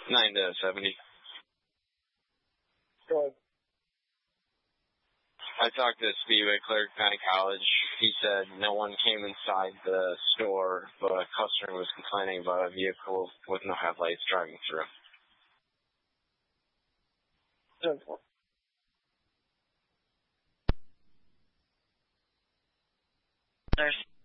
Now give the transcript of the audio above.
9 to 70. Go ahead. I talked to Speedway clerk, County College. He said no one came inside the store, but a customer was complaining about a vehicle with no headlights driving through. 10-4. There's